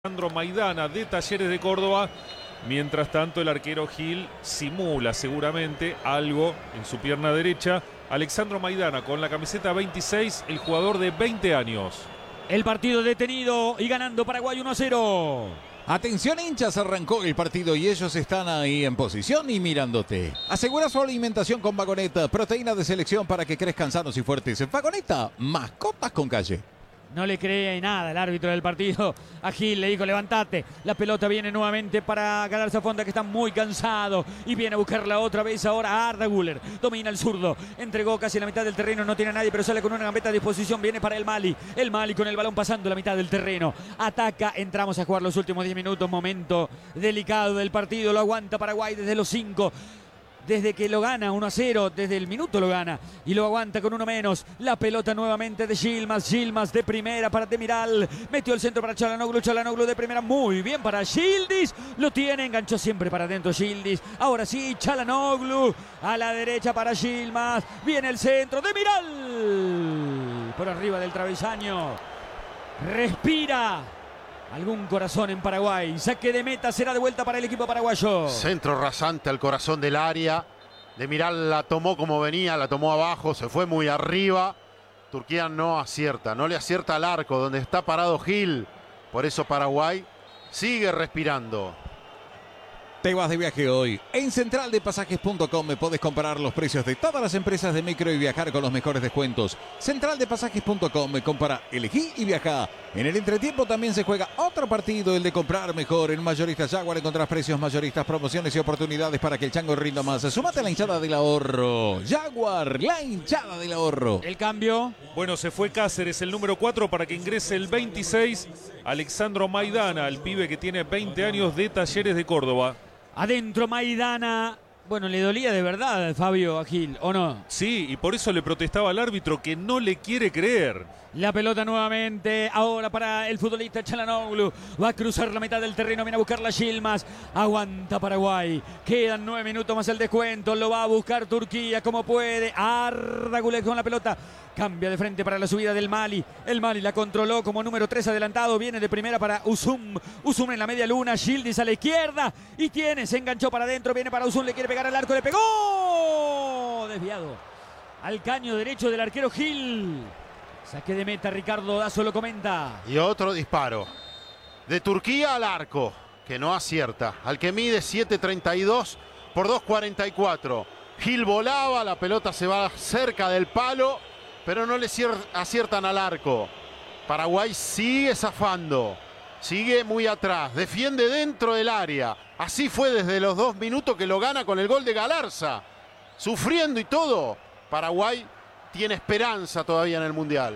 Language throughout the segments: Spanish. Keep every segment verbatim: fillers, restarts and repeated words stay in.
Alejandro Maidana de Talleres de Córdoba. Mientras tanto, el arquero Gil simula seguramente algo en su pierna derecha. Alejandro Maidana con la camiseta veintiséis, el jugador de veinte años. El partido detenido y ganando Paraguay uno a cero. Atención hinchas, arrancó el partido y ellos están ahí en posición y mirándote. Asegura su alimentación con Vagoneta, proteína de selección para que crezcan sanos y fuertes. Vagoneta, mascotas con calle. No le cree nada el árbitro del partido a Gil, le dijo levantate. La pelota viene nuevamente para Galarza Fonda, que está muy cansado y viene a buscarla otra vez ahora a Arda Güler. Domina el zurdo, entregó casi la mitad del terreno, no tiene a nadie, pero sale con una gambeta a disposición, viene para el Mali. El Mali con el balón pasando la mitad del terreno. Ataca, entramos a jugar los últimos diez minutos, momento delicado del partido, lo aguanta Paraguay desde los cinco. Desde que lo gana uno a cero, desde el minuto lo gana y lo aguanta con uno menos. La pelota nuevamente de Yilmaz, Yilmaz de primera para Demiral, metió el centro para Çalhanoğlu, Çalhanoğlu de primera, muy bien para Yildiz, lo tiene, enganchó siempre para adentro Yildiz. Ahora sí, Çalhanoğlu a la derecha para Yilmaz, viene el centro, Demiral por arriba del travesaño, respira. Algún corazón en Paraguay. Saque de meta será de vuelta para el equipo paraguayo. Centro rasante al corazón del área. Demiral la tomó como venía, la tomó abajo, se fue muy arriba. Turquía no acierta, no le acierta al arco donde está parado Gil. Por eso Paraguay sigue respirando. Te vas de viaje hoy. En central de pasajes punto com me podés comparar los precios de todas las empresas de micro y viajar con los mejores descuentos. central de pasajes punto com me compara, elegí y viaja. En el entretiempo también se juega otro partido, el de comprar mejor. En Mayoristas Jaguar encontrás precios mayoristas, promociones y oportunidades para que el chango rinda más. Sumate a la hinchada del ahorro. Jaguar, la hinchada del ahorro. El cambio. Bueno, se fue Cáceres, el número cuatro, para que ingrese el veintiséis. Alejandro Maidana, el pibe que tiene veinte años de Talleres de Córdoba. Adentro Maidana. Bueno, le dolía de verdad, Fabio, a Gil, ¿o no? Sí, y por eso le protestaba al árbitro que no le quiere creer. La pelota nuevamente, ahora para el futbolista Çalhanoğlu. Va a cruzar la mitad del terreno, viene a buscar la Yilmaz. Aguanta Paraguay. Quedan nueve minutos más el descuento. Lo va a buscar Turquía como puede. Arda Güler con la pelota. Cambia de frente para la subida del Mali. El Mali la controló como número tres adelantado. Viene de primera para Uzum. Uzum en la media luna. Yildiz a la izquierda. Y tiene, se enganchó para adentro. Viene para Uzum, le quiere pegar al arco. Le pegó. Desviado al caño derecho del arquero Gil. Saque de meta, Ricardo Dazo lo comenta. Y otro disparo de Turquía al arco, que no acierta. Al que mide siete treinta y dos por dos cuarenta y cuatro. Gil volaba, la pelota se va cerca del palo, pero no le aciertan al arco. Paraguay sigue zafando, sigue muy atrás, defiende dentro del área. Así fue desde los dos minutos que lo gana con el gol de Galarza. Sufriendo y todo, Paraguay tiene esperanza todavía en el Mundial.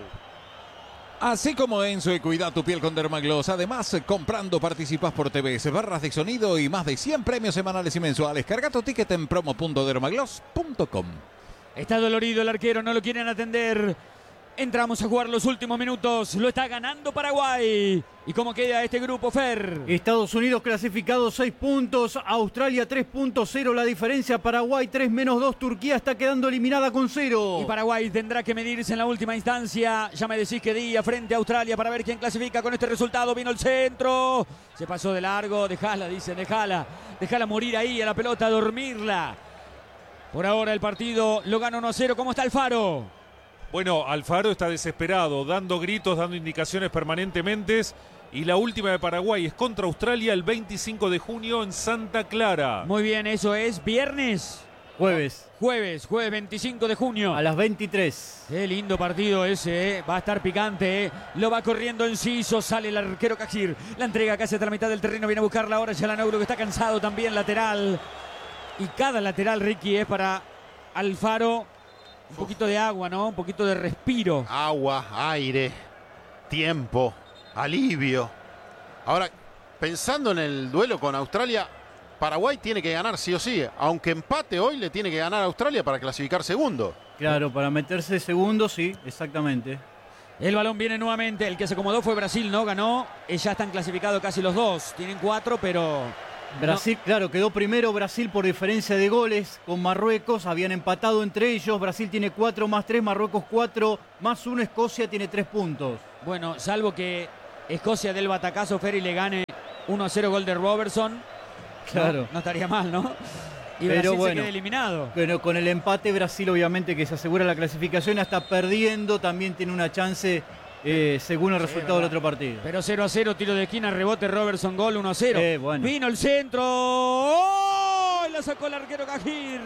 Así como Enzo y cuida tu piel con Dermagloss. Además, comprando participas por T V, barras de sonido y más de cien premios semanales y mensuales. Carga tu ticket en promo punto dermagloss punto com. Está dolorido el arquero, no lo quieren atender. Entramos a jugar los últimos minutos. Lo está ganando Paraguay. ¿Y cómo queda este grupo, Fer? Estados Unidos clasificado seis puntos, Australia tres punto cero la diferencia, Paraguay tres menos dos, Turquía está quedando eliminada con cero. Y Paraguay tendrá que medirse en la última instancia. Ya me decís que día frente a Australia para ver quién clasifica con este resultado. Vino el centro, se pasó de largo, dejala, dicen, dejala. Dejala morir ahí a la pelota, dormirla. Por ahora el partido lo gana uno a cero. ¿Cómo está Alfaro? Bueno, Alfaro está desesperado, dando gritos, dando indicaciones permanentemente. Y la última de Paraguay es contra Australia el veinticinco de junio en Santa Clara. Muy bien, eso es viernes. Jueves. Jueves, jueves veinticinco de junio. A las veintitrés. Qué lindo partido ese, ¿eh? Va a estar picante, ¿eh? Lo va corriendo Enciso, sale el arquero Cajir. La entrega casi hasta la mitad del terreno, viene a buscarla ahora Çalhanoğlu, que está cansado también, lateral. Y cada lateral, Ricky, es para Alfaro. Un poquito de agua, ¿no? Un poquito de respiro. Agua, aire, tiempo, alivio. Ahora, pensando en el duelo con Australia, Paraguay tiene que ganar sí o sí. Aunque empate hoy, le tiene que ganar a Australia para clasificar segundo. Claro, para meterse segundo, sí, exactamente. El balón viene nuevamente. El que se acomodó fue Brasil, ¿no? Ganó. Ya están clasificados casi los dos. Tienen cuatro, pero Brasil, no. Claro, quedó primero Brasil por diferencia de goles con Marruecos. Habían empatado entre ellos. Brasil tiene cuatro más tres, Marruecos cuatro más uno. Escocia tiene tres puntos. Bueno, salvo que Escocia del batacazo, Fer, y le gane uno a cero, gol de Robertson. Claro. No, no estaría mal, ¿no? Y Pero Brasil bueno, se queda eliminado. Pero con el empate, Brasil obviamente que se asegura la clasificación, hasta perdiendo también tiene una chance eh, según el Sí, resultado verdad. del otro partido. Pero cero a cero, tiro de esquina, rebote, Robertson, gol, uno a cero. Eh, bueno. Vino el centro. ¡Oh! La sacó el arquero Cajir.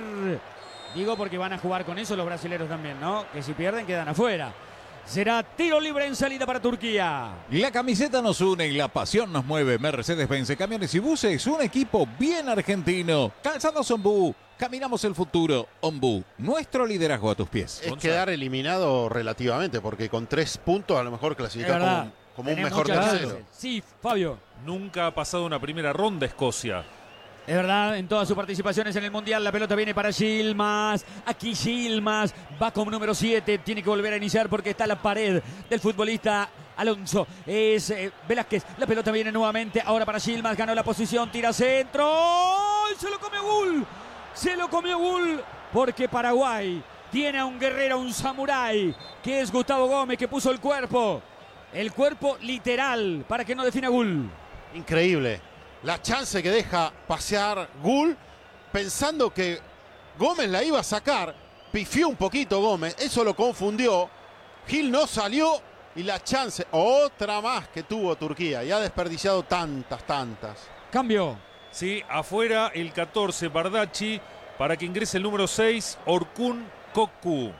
Digo porque van a jugar con eso los brasileños también, ¿no? Que si pierden quedan afuera. Será tiro libre en salida para Turquía. La camiseta nos une y la pasión nos mueve. Mercedes-Benz Camiones y Buses, un equipo bien argentino. Calzados Ombú, caminamos el futuro. Ombú, nuestro liderazgo a tus pies. Es Gonzalo. quedar eliminado relativamente, porque con tres puntos a lo mejor Es clasifica verdad. como, como un Tenés mejor muchas tercero. chances. Sí, Fabio. Nunca ha pasado una primera ronda Escocia. Es verdad, en todas sus participaciones en el Mundial, la pelota viene para Yilmaz. Aquí Yilmaz va como número siete. Tiene que volver a iniciar porque está la pared del futbolista Alonso. Es eh, Velázquez. La pelota viene nuevamente ahora para Yilmaz. Ganó la posición, tira centro. ¡Oh! Se lo comió Gull. Se lo comió Gull porque Paraguay tiene a un guerrero, un samurái, que es Gustavo Gómez, que puso el cuerpo. El cuerpo literal para que no defina Gull. Increíble. La chance que deja pasear Gull, pensando que Gómez la iba a sacar, pifió un poquito Gómez, eso lo confundió. Gil no salió y la chance, otra más que tuvo Turquía, y ha desperdiciado tantas, tantas. Cambio. Sí, afuera el catorce, Bardacci, para que ingrese el número seis, Orkun Kokku.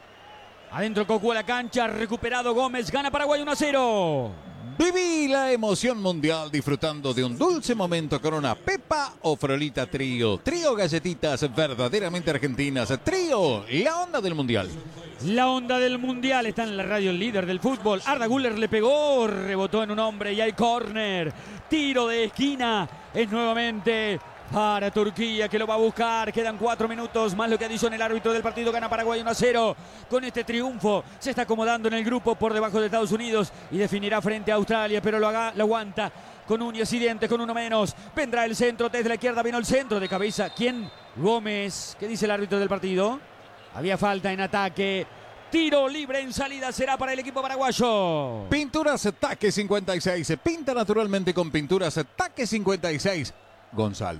Adentro Cocu a la cancha, recuperado Gómez, gana Paraguay uno a cero. Viví la emoción mundial disfrutando de un dulce momento con una Pepa o Frolita Trío. Trío galletitas verdaderamente argentinas. Trío, la onda del mundial. La onda del Mundial está en la radio, el líder del fútbol. Arda Güler le pegó, rebotó en un hombre y hay córner. Tiro de esquina, es nuevamente para Turquía, que lo va a buscar. Quedan cuatro minutos más lo que adiciona el árbitro del partido. Gana Paraguay uno a cero. Con este triunfo se está acomodando en el grupo por debajo de Estados Unidos y definirá frente a Australia, pero lo, haga, lo aguanta con uñas y dientes, con uno menos. Vendrá el centro desde la izquierda, vino el centro de cabeza. ¿Quién? Gómez. ¿Qué dice el árbitro del partido? Había falta en ataque. Tiro libre en salida será para el equipo paraguayo. Pinturas Taque cincuenta y seis. Se pinta naturalmente con Pinturas Taque cincuenta y seis. Gonzalo.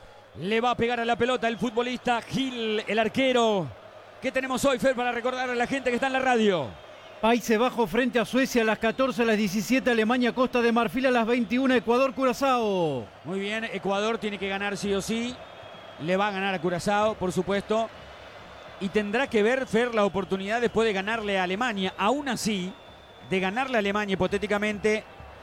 Le va a pegar a la pelota el futbolista Gil, el arquero. ¿Qué tenemos hoy, Fer, para recordar a la gente que está en la radio? Países Bajos frente a Suecia a las catorce, a las diecisiete, Alemania, Costa de Marfil a las veintiuna, Ecuador, Curazao. Muy bien, Ecuador tiene que ganar sí o sí. Le va a ganar a Curazao, por supuesto. Y tendrá que ver, Fer, la oportunidad después de ganarle a Alemania. Aún así, de ganarle a Alemania hipotéticamente,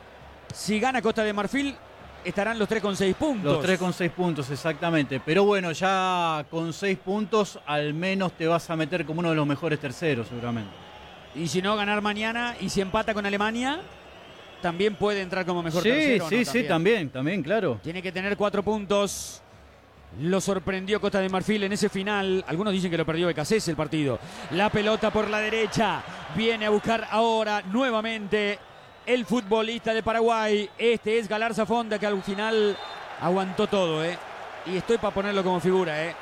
si gana Costa de Marfil, estarán los tres con seis puntos. Los tres con seis puntos, exactamente. Pero bueno, ya con seis puntos al menos te vas a meter como uno de los mejores terceros, seguramente. Y si no, ganar mañana y si empata con Alemania, también puede entrar como mejor Sí, tercero. sí, ¿no? sí, también, también, claro. Tiene que tener cuatro puntos. Lo sorprendió Costa de Marfil en ese final. Algunos dicen que lo perdió Becasés el partido. La pelota por la derecha. Viene a buscar ahora nuevamente el futbolista de Paraguay. Este es Galarza Fonda, que al final aguantó todo, ¿eh? Y estoy para ponerlo como figura, ¿eh?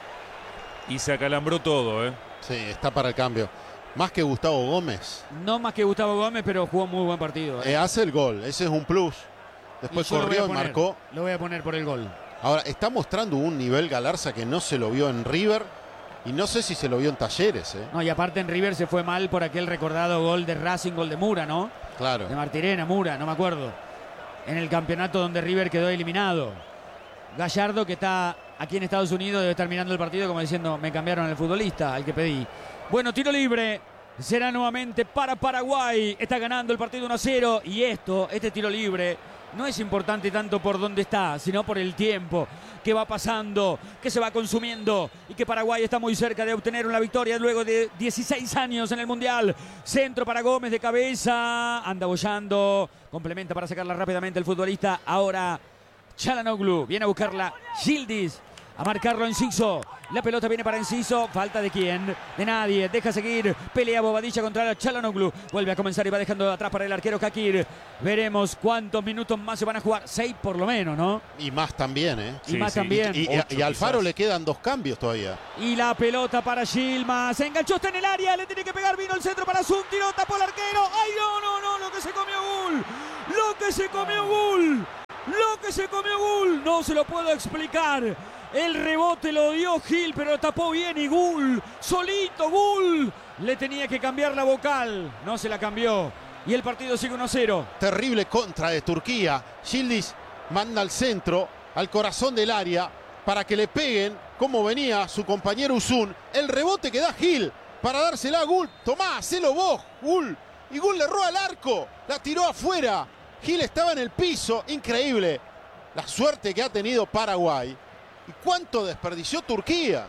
Y se acalambró todo, ¿eh? Sí, está para el cambio. Más que Gustavo Gómez. No más que Gustavo Gómez, pero jugó muy buen partido, ¿eh? Eh, hace el gol, ese es un plus. Después Y yo lo voy a corrió y poner, marcó. Lo voy a poner por el gol. Ahora, está mostrando un nivel Galarza que no se lo vio en River y no sé si se lo vio en Talleres, ¿eh? No, y aparte en River se fue mal por aquel recordado gol de Racing, gol de Mura, ¿no? Claro. De Martirena, Mura, no me acuerdo. En el campeonato donde River quedó eliminado. Gallardo, que está aquí en Estados Unidos, debe estar mirando el partido como diciendo, me cambiaron al futbolista, al que pedí. Bueno, tiro libre. Será nuevamente para Paraguay. Está ganando el partido uno a cero. Y esto, este tiro libre, no es importante tanto por dónde está, sino por el tiempo que va pasando, que se va consumiendo y que Paraguay está muy cerca de obtener una victoria luego de dieciséis años en el Mundial. Centro para Gómez de cabeza, anda bollando, complementa para sacarla rápidamente el futbolista. Ahora Çalhanoğlu viene a buscarla, Yildiz a marcarlo Enciso. La pelota viene para Enciso. Falta de quién, de nadie. Deja seguir. Pelea Bobadilla contra Çalhanoğlu. Vuelve a comenzar y va dejando atrás para el arquero Kakir. Veremos cuántos minutos más se van a jugar. Seis por lo menos, ¿no? Y más también, ¿eh? Y Sí, más sí. también. Y, y- Ocho, y a Alfaro quizás. le quedan dos cambios todavía. Y la pelota para Yilmaz. Se enganchó, está en el área. Le tiene que pegar. Vino el centro para Zum. Tiró, tapó el arquero. ¡Ay, no, no, no! Lo que se comió Gull. Lo que se comió Gul. Lo que se comió Gul. No se lo puedo explicar. El rebote lo dio Gil, pero lo tapó bien y Gul. Solito Gul. Le tenía que cambiar la vocal. No se la cambió. Y el partido sigue uno a cero. Terrible contra de Turquía. Yildiz manda al centro, al corazón del área, para que le peguen, como venía su compañero Uzun. El rebote que da Gil para dársela a Gul. Tomá, hacelo vos, Gul. Y Gul le roba al arco, la tiró afuera. Gil estaba en el piso, increíble. La suerte que ha tenido Paraguay. ¿Y cuánto desperdició Turquía?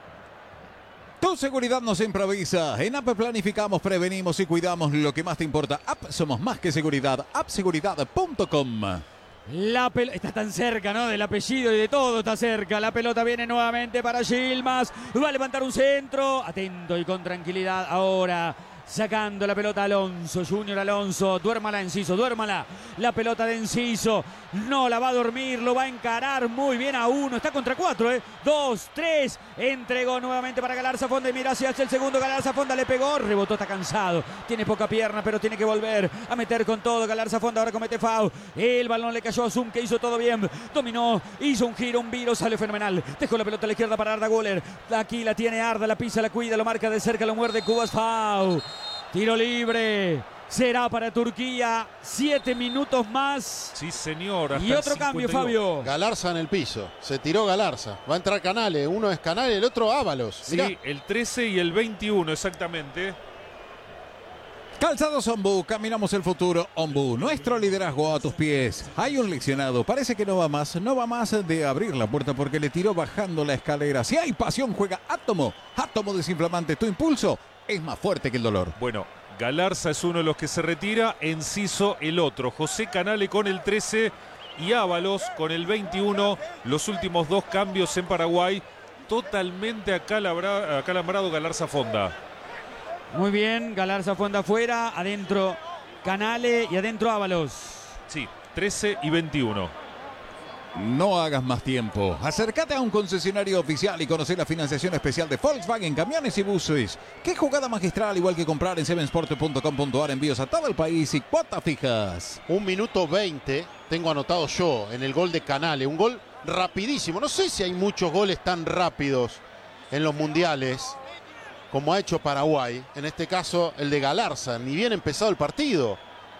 Tu seguridad nos improvisa. En A P planificamos, prevenimos y cuidamos lo que más te importa. A P somos más que seguridad. app seguridad punto com. La pelota está tan cerca, ¿no? Del apellido y de todo está cerca. La pelota viene nuevamente para Yilmaz. Va a levantar un centro. Atento y con tranquilidad ahora. Sacando la pelota Alonso, Junior Alonso, duérmala Enciso, duérmala. La pelota de Enciso, no la va a dormir, lo va a encarar muy bien a uno. Está contra cuatro, ¿eh? Dos, tres. Entregó nuevamente para Galarza Fonda y mira hacia el segundo. Galarza Fonda le pegó, rebotó, está cansado. Tiene poca pierna, pero tiene que volver a meter con todo. Galarza Fonda ahora comete foul. El balón le cayó a Zoom, que hizo todo bien. Dominó, hizo un giro, un viro, sale fenomenal. Dejó la pelota a la izquierda para Arda Güler. Aquí la tiene Arda, la pisa, la cuida, lo marca de cerca, lo muerde Cubas, foul. Tiro libre. Será para Turquía. Siete minutos más. Sí, señor. Hasta y otro el cambio, cincuenta y dos. Fabio. Galarza en el piso. Se tiró Galarza. Va a entrar Canales. Uno es Canales, el otro Ábalos. Sí, Mirá. el trece y el veintiuno exactamente. Calzados Ombu, caminamos el futuro. Ombu, nuestro liderazgo a tus pies. Hay un leccionado, parece que no va más, no va más de abrir la puerta porque le tiró bajando la escalera. Si hay pasión, juega Átomo. Átomo desinflamante, tu impulso es más fuerte que el dolor. Bueno, Galarza es uno de los que se retira, Enciso el otro. José Canale con el trece y Ábalos con el veintiuno. Los últimos dos cambios en Paraguay. Totalmente acalabra, acalambrado Galarza Fonda. Muy bien, Galarza Fonda afuera, adentro Canale y adentro Ábalos. Sí, trece y veintiuno. No hagas más tiempo. Acércate a un concesionario oficial y conocer la financiación especial de Volkswagen, camiones y buses. Qué jugada magistral, igual que comprar en seven sport punto com punto a r, envíos a todo el país y cuotas fijas. Un minuto veinte tengo anotado yo en el gol de Canales. Un gol rapidísimo. No sé si hay muchos goles tan rápidos en los mundiales como ha hecho Paraguay. En este caso el de Galarza. Ni bien empezado el partido.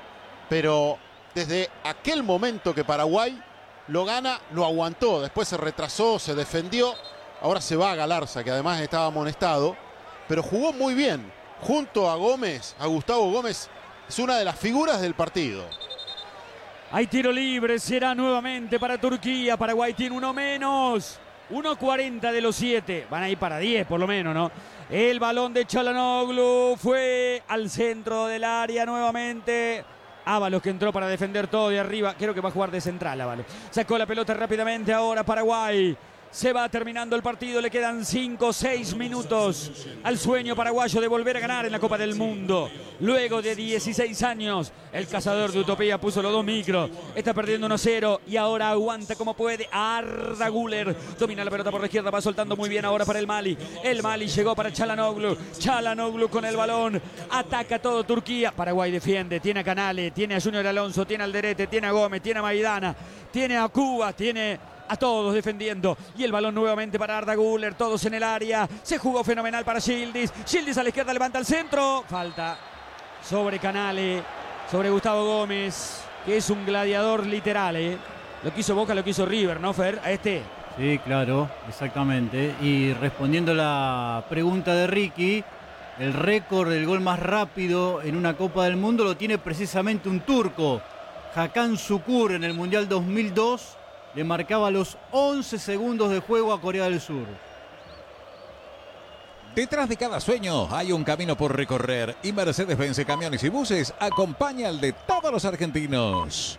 Pero desde aquel momento que Paraguay lo gana, lo aguantó. Después se retrasó, se defendió. Ahora se va a Galarza, que además estaba amonestado. Pero jugó muy bien. Junto a Gómez, a Gustavo Gómez, es una de las figuras del partido. Hay tiro libre, será nuevamente para Turquía. Paraguay tiene uno menos. uno cuarenta de los siete. Van a ir para diez por lo menos, ¿no? El balón de Çalhanoğlu fue al centro del área nuevamente. Ábalos, que entró para defender todo de arriba. Creo que va a jugar de central, Ábalos. Sacó la pelota rápidamente ahora Paraguay. Se va terminando el partido, le quedan cinco, seis minutos al sueño paraguayo de volver a ganar en la Copa del Mundo. Luego de dieciséis años, el cazador de Utopía puso los dos micros. Está perdiendo uno cero y ahora aguanta como puede. Arda Güler domina la pelota por la izquierda, va soltando muy bien ahora para el Mali. El Mali llegó para Çalhanoğlu. Çalhanoğlu con el balón. Ataca todo Turquía. Paraguay defiende, tiene a Canale, tiene a Junior Alonso, tiene a Alderete, tiene a Gómez, tiene a Maidana, tiene a Cuba, tiene a todos defendiendo. Y el balón nuevamente para Arda Güler. Todos en el área. Se jugó fenomenal para Yildiz. Yildiz a la izquierda, levanta el centro. Falta sobre Canale, sobre Gustavo Gómez, que es un gladiador literal, ¿eh? Lo que hizo Boca, lo que hizo River, ¿no, Fer? A este. Sí, claro, exactamente. Y respondiendo a la pregunta de Ricky, el récord del gol más rápido en una Copa del Mundo lo tiene precisamente un turco. Hakan Şükür en el Mundial dos mil dos. Le marcaba los once segundos de juego a Corea del Sur. Detrás de cada sueño hay un camino por recorrer y Mercedes-Benz Camiones y Buses acompaña al de todos los argentinos.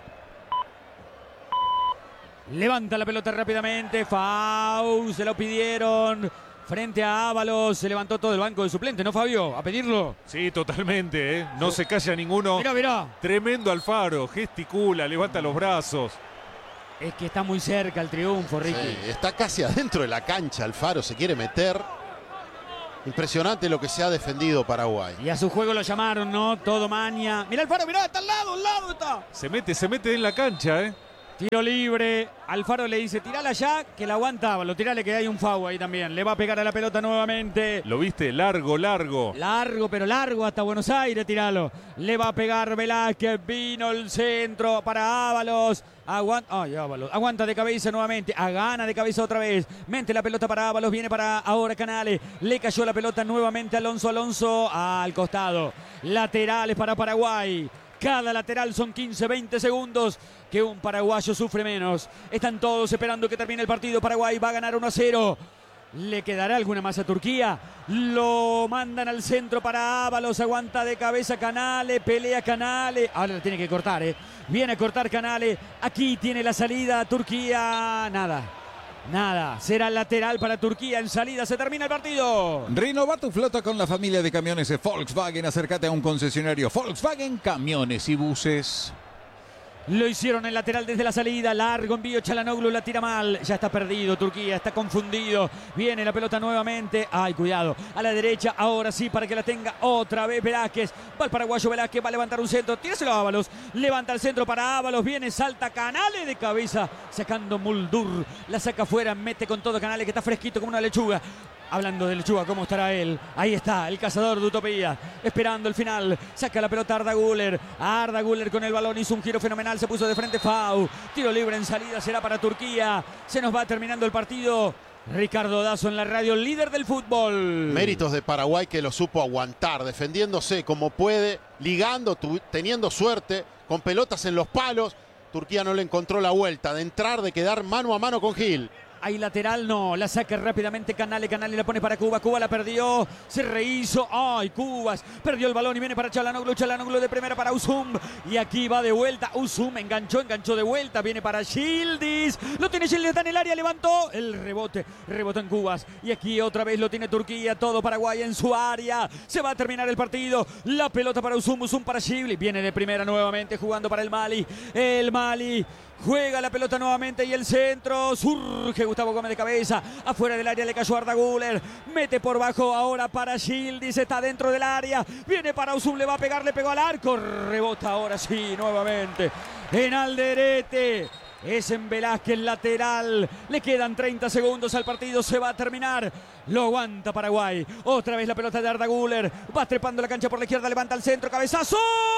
Levanta la pelota rápidamente. Faust, se lo pidieron. Frente a Ábalos, se levantó todo el banco de suplente, ¿no, Fabio? A pedirlo. Sí, totalmente, ¿eh? No se calla ninguno. Mirá, mirá. Tremendo Alfaro, gesticula, levanta los brazos. Es que está muy cerca el triunfo, Ricky. Sí, está casi adentro de la cancha Alfaro, se quiere meter. Impresionante lo que se ha defendido Paraguay. Y a su juego lo llamaron, ¿no? Todo maña. Mirá Alfaro, mirá, está al lado, al lado está. Se mete, se mete en la cancha, ¿eh? Tiro libre. Alfaro le dice, tirala ya, que la aguanta. Lo tirale que hay un foul ahí también. Le va a pegar a la pelota nuevamente. Lo viste, largo, largo. Largo, pero largo hasta Buenos Aires, tiralo. Le va a pegar Velázquez. Vino el centro para Ábalos. Aguanta, ay, Ábalos. Aguanta de cabeza nuevamente. A gana de cabeza otra vez. Mente la pelota para Ábalos. Viene para ahora Canales. Le cayó la pelota nuevamente Alonso. Alonso al costado. Laterales para Paraguay. Cada lateral son quince, veinte segundos que un paraguayo sufre menos. Están todos esperando que termine el partido. Paraguay va a ganar uno a cero. ¿Le quedará alguna más a Turquía? Lo mandan al centro para Ábalos. Aguanta de cabeza Canales. Pelea Canales. Ahora lo tiene que cortar, ¿eh? Viene a cortar Canales. Aquí tiene la salida Turquía. Nada. Nada, será lateral para Turquía. En salida se termina el partido. Renova tu flota con la familia de camiones de Volkswagen. Acércate a un concesionario Volkswagen, camiones y buses. Lo hicieron en lateral desde la salida. Largo envío. Çalhanoğlu la tira mal. Ya está perdido Turquía. Está confundido. Viene la pelota nuevamente. Ay, cuidado. A la derecha. Ahora sí para que la tenga otra vez Velázquez. Va el paraguayo Velázquez. Va a levantar un centro. Tíraselo a Ábalos. Levanta el centro para Ábalos. Viene, salta Canales de cabeza. Sacando Muldur. La saca afuera. Mete con todo Canales que está fresquito como una lechuga. Hablando de lechuga, ¿cómo estará él? Ahí está, el cazador de utopía, esperando el final. Saca la pelota Arda Güler. Arda Güler con el balón, hizo un giro fenomenal, se puso de frente Fau. Tiro libre en salida, será para Turquía. Se nos va terminando el partido. Ricardo Dazo en la radio, líder del fútbol. Méritos de Paraguay que lo supo aguantar, defendiéndose como puede, ligando, teniendo suerte, con pelotas en los palos. Turquía no le encontró la vuelta de entrar, de quedar mano a mano con Gil. Hay lateral, no, la saca rápidamente Canales, Canales la pone para Cuba, Cuba la perdió, se rehizo, ay, Cubas, perdió el balón y viene para Çalhanoğlu, Çalhanoğlu de primera para Uzum, y aquí va de vuelta, Uzum enganchó, enganchó de vuelta, viene para Yildiz, lo tiene Yildiz, está en el área, levantó, el rebote, rebotó en Cubas, y aquí otra vez lo tiene Turquía, todo Paraguay en su área, se va a terminar el partido, la pelota para Uzum, Uzum para Yildiz, viene de primera nuevamente jugando para el Mali, el Mali, juega la pelota nuevamente y el centro, surge Gustavo Gómez de cabeza, afuera del área le cayó Arda Güler, mete por bajo ahora para Yildiz, está dentro del área, viene para Uzum, le va a pegar, le pegó al arco, rebota ahora sí, nuevamente, en Alderete, es en Velázquez lateral, le quedan treinta segundos al partido, se va a terminar, lo aguanta Paraguay, otra vez la pelota de Arda Güler, va trepando la cancha por la izquierda, levanta el centro, cabezazo,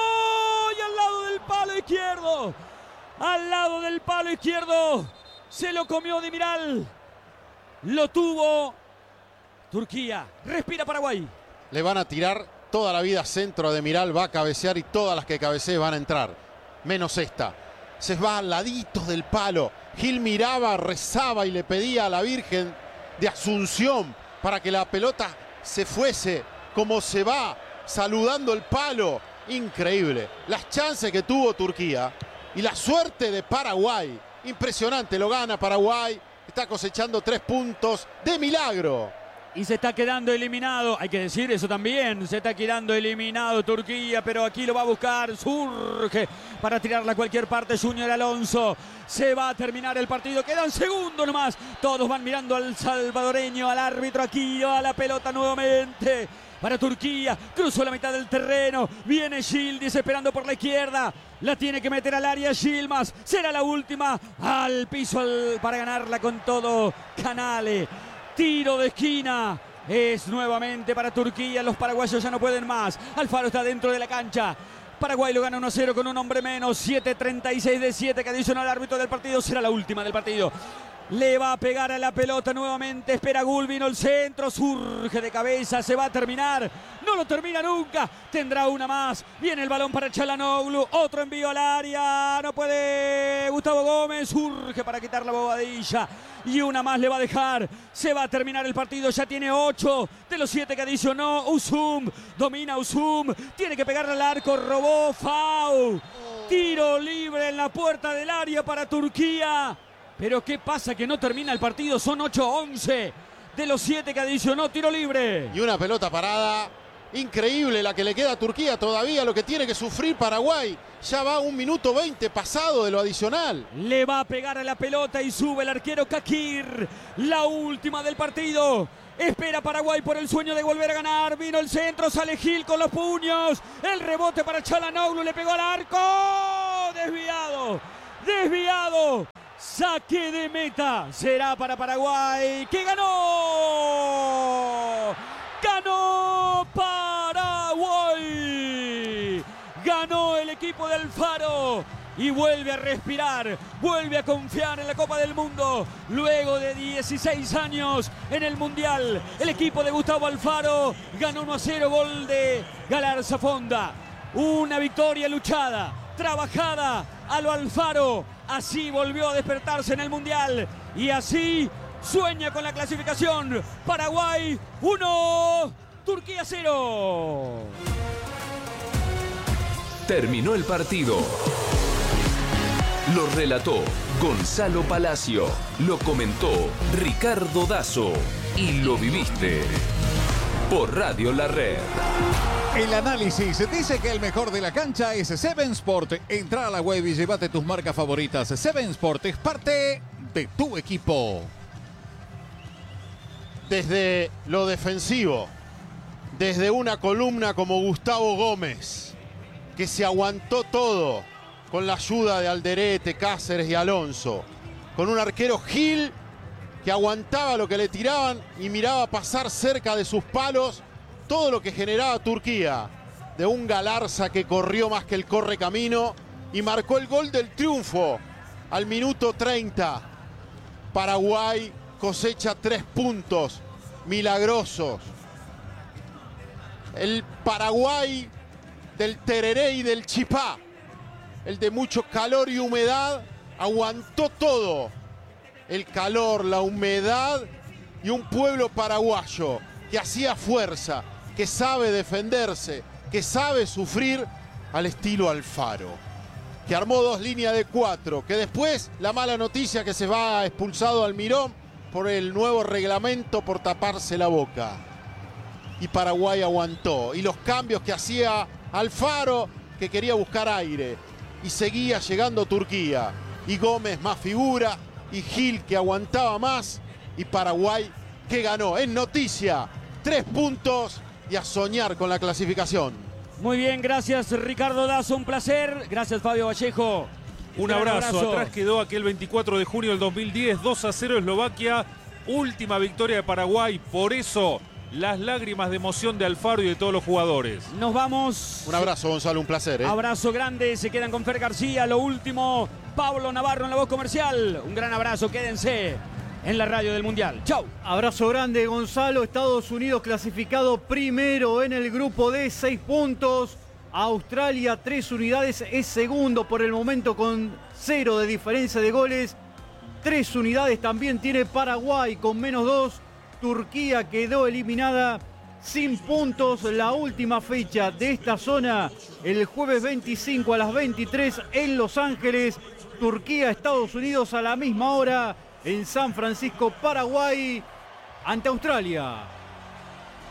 y al lado del palo izquierdo, al lado del palo izquierdo, se lo comió Demiral, lo tuvo Turquía, respira Paraguay. Le van a tirar toda la vida centro de Demiral, va a cabecear y todas las que cabecee van a entrar, menos esta. Se va al ladito del palo, Gil miraba, rezaba y le pedía a la Virgen de Asunción para que la pelota se fuese como se va, saludando el palo, increíble. Las chances que tuvo Turquía y la suerte de Paraguay, impresionante, lo gana Paraguay, está cosechando tres puntos de milagro. Y se está quedando eliminado, hay que decir eso también, se está quedando eliminado Turquía, pero aquí lo va a buscar, surge para tirarla a cualquier parte Junior Alonso. Se va a terminar el partido, quedan segundos nomás, todos van mirando al salvadoreño, al árbitro aquí, a la pelota nuevamente. Para Turquía, cruzó la mitad del terreno, viene Yildiz esperando por la izquierda, la tiene que meter al área Yilmaz, será la última, al piso al, para ganarla con todo Canales, tiro de esquina, es nuevamente para Turquía, los paraguayos ya no pueden más, Alfaro está dentro de la cancha, Paraguay lo gana uno a cero con un hombre menos, siete treinta y seis de siete que adicionó al árbitro del partido, será la última del partido. Le va a pegar a la pelota nuevamente, espera Gul, vino el centro, surge de cabeza, se va a terminar, no lo termina nunca, tendrá una más, viene el balón para Çalhanoğlu, otro envío al área, no puede Gustavo Gómez, surge para quitar la bobadilla y una más le va a dejar, se va a terminar el partido, ya tiene ocho de los siete que adicionó, Uzum, domina Uzum, tiene que pegarle al arco, robó, Fau, tiro libre en la puerta del área para Turquía. Pero ¿qué pasa que no termina el partido? Son ocho once de los siete que adicionó, tiro libre. Y una pelota parada Increíble la que le queda a Turquía todavía, lo que tiene que sufrir Paraguay. Ya va un minuto veinte pasado de lo adicional. Le va a pegar a la pelota y sube el arquero Kakir. La última del partido. Espera Paraguay por el sueño de volver a ganar. Vino el centro, sale Gil con los puños. El rebote para Çalhanoğlu, le pegó al arco. Desviado, desviado. Saque de meta. Será para Paraguay, que ganó. Ganó Paraguay. Ganó el equipo de Alfaro. Y vuelve a respirar, vuelve a confiar en la Copa del Mundo. Luego de dieciséis años en el Mundial, el equipo de Gustavo Alfaro ganó uno a cero, gol de Galarza Fonda. Una victoria luchada, trabajada a lo Alfaro. Así volvió a despertarse en el Mundial y así sueña con la clasificación. Paraguay uno, Turquía cero. Terminó el partido. Lo relató Gonzalo Palacio, lo comentó Ricardo Dazo y lo viviste por Radio La Red. El análisis dice que el mejor de la cancha es Seven Sport. Entra a la web y llévate tus marcas favoritas. Seven Sport es parte de tu equipo. Desde lo defensivo, desde una columna como Gustavo Gómez, que se aguantó todo con la ayuda de Alderete, Cáceres y Alonso, con un arquero Gil que aguantaba lo que le tiraban y miraba pasar cerca de sus palos todo lo que generaba Turquía, de un Galarza que corrió más que el corre camino y marcó el gol del triunfo al minuto treinta. Paraguay cosecha tres puntos milagrosos. El Paraguay del tereré y del chipá, el de mucho calor y humedad, aguantó todo. El calor, la humedad y un pueblo paraguayo que hacía fuerza, que sabe defenderse, que sabe sufrir al estilo Alfaro, que armó dos líneas de cuatro, que después la mala noticia que se va expulsado Almirón por el nuevo reglamento por taparse la boca. Y Paraguay aguantó. Y los cambios que hacía Alfaro, que quería buscar aire. Y seguía llegando Turquía. Y Gómez más figura. Y Gil que aguantaba más. Y Paraguay que ganó. En noticia, tres puntos y a soñar con la clasificación. Muy bien, gracias Ricardo Dazo, un placer. Gracias Fabio Vallejo. Un abrazo. abrazo. Atrás quedó aquel veinticuatro de junio del dos mil diez, dos a cero Eslovaquia. Última victoria de Paraguay. Por eso las lágrimas de emoción de Alfaro y de todos los jugadores. Nos vamos. Un abrazo, Gonzalo, un placer. ¿eh? Abrazo grande, se quedan con Fer García. Lo último, Pablo Navarro en la voz comercial. Un gran abrazo, quédense en la radio del Mundial. Chau. Abrazo grande, Gonzalo. Estados Unidos clasificado primero en el grupo de seis puntos. Australia, tres unidades, es segundo por el momento con cero de diferencia de goles. Tres unidades también tiene Paraguay con menos dos. Turquía quedó eliminada sin puntos. La última fecha de esta zona, el jueves veinticinco a las veintitrés en Los Ángeles. Turquía, Estados Unidos a la misma hora en San Francisco, Paraguay, ante Australia.